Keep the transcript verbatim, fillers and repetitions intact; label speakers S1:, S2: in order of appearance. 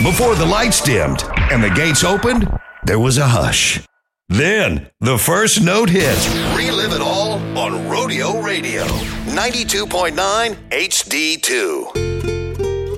S1: Before the lights dimmed and the gates opened, there was a hush. Then, the first note hit. Relive it all on Rodeo Radio, ninety-two point nine H D two.